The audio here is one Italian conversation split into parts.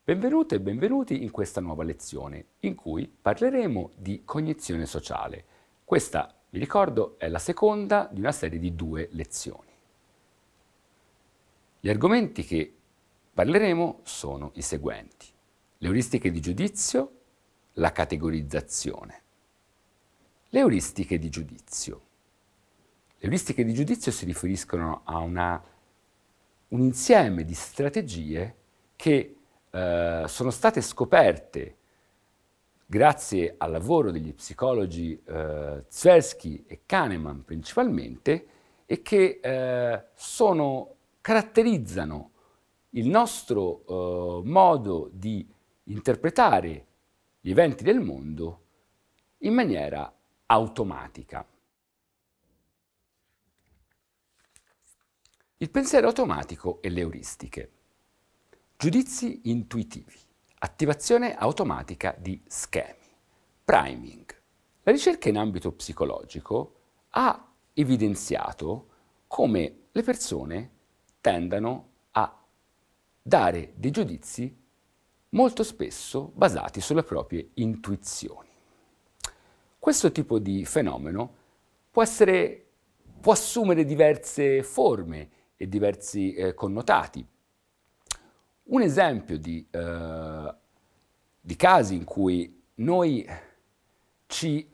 Benvenute e benvenuti in questa nuova lezione in cui parleremo di cognizione sociale. Questa, vi ricordo, è la seconda di una serie di 2 lezioni. Gli argomenti che parleremo sono i seguenti: le euristiche di giudizio, la categorizzazione. Le euristiche di giudizio. Le euristiche di giudizio si riferiscono a un insieme di strategie che sono state scoperte grazie al lavoro degli psicologi Tversky e Kahneman principalmente e che caratterizzano il nostro modo di interpretare gli eventi del mondo in maniera automatica. Il pensiero automatico e le euristiche. Giudizi intuitivi, attivazione automatica di schemi, priming. La ricerca in ambito psicologico ha evidenziato come le persone tendano a dare dei giudizi molto spesso basati sulle proprie intuizioni. Questo tipo di fenomeno può assumere diverse forme e diversi connotati. Un esempio di casi in cui noi ci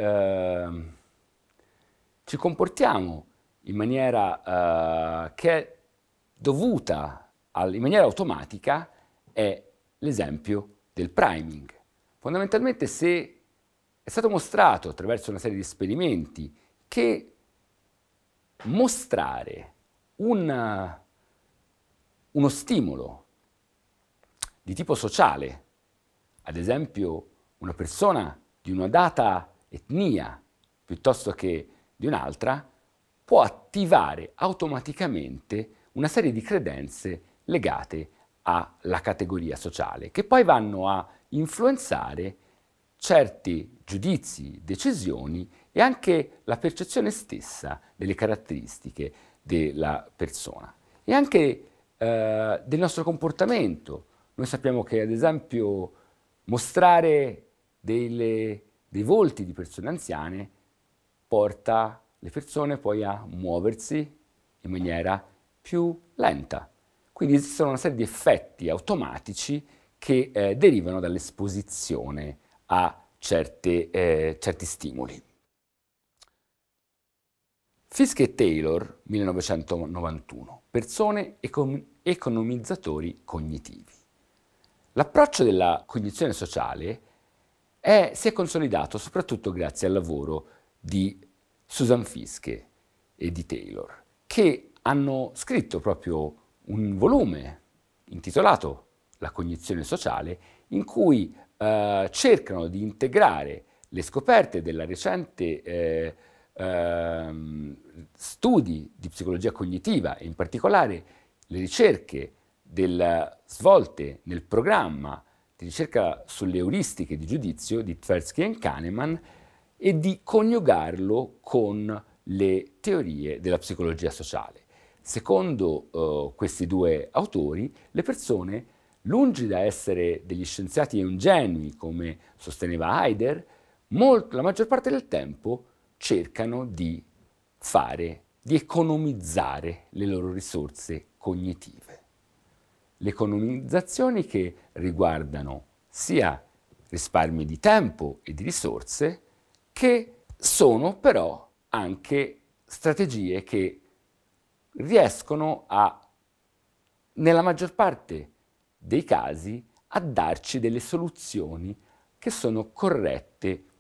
comportiamo in maniera che è dovuta in maniera automatica è l'esempio del priming. Fondamentalmente, se è stato mostrato attraverso una serie di esperimenti che mostrare uno stimolo di tipo sociale, ad esempio una persona di una data etnia piuttosto che di un'altra, può attivare automaticamente una serie di credenze legate alla categoria sociale, che poi vanno a influenzare certi giudizi, decisioni e anche la percezione stessa delle caratteristiche della persona e anche del nostro comportamento. Noi sappiamo che, ad esempio, mostrare dei volti di persone anziane porta le persone poi a muoversi in maniera più lenta. Quindi esistono una serie di effetti automatici che derivano dall'esposizione a certi stimoli. Fiske e Taylor, 1991, persone economizzatori cognitivi. L'approccio della cognizione sociale si è consolidato soprattutto grazie al lavoro di Susan Fiske e di Taylor, che hanno scritto proprio un volume intitolato La cognizione sociale, in cui cercano di integrare le scoperte della recente studi di psicologia cognitiva e in particolare le ricerche svolte nel programma di ricerca sulle euristiche di giudizio di Tversky e Kahneman e di coniugarlo con le teorie della psicologia sociale. Secondo questi 2 autori, le persone, lungi da essere degli scienziati ingenui, come sosteneva Heider, la maggior parte del tempo cercano di economizzare le loro risorse cognitive. Le economizzazioni che riguardano sia risparmi di tempo e di risorse, che sono però anche strategie che riescono nella maggior parte dei casi, a darci delle soluzioni che sono corrette